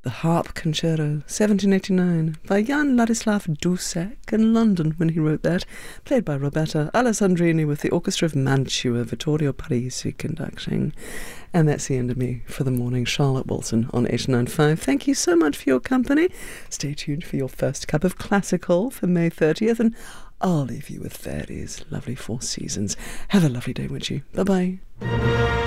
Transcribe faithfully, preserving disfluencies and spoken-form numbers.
the Harp Concerto, seventeen eighty-nine, by Jan Ladislav Dussek in London when he wrote that, played by Roberta Alessandrini with the Orchestra of Mantua, Vittorio Parisi conducting. And that's the end of me for the morning. Charlotte Wilson on eighty-nine point five. Thank you so much for your company. Stay tuned for your first cup of classical for May thirtieth, and I'll leave you with Verdi's lovely Four Seasons. Have a lovely day, won't you? Bye-bye.